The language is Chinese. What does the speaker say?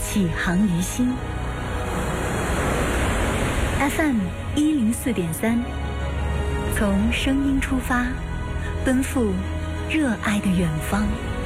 启航于心。FM 104.3，从声音出发，奔赴热爱的远方。